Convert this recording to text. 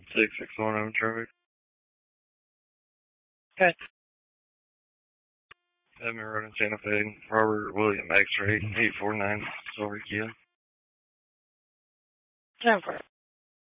661 over traffic. Okay. Edmund Road in Santa Fe. Robert William X-ray 849 Silver Kia. Over.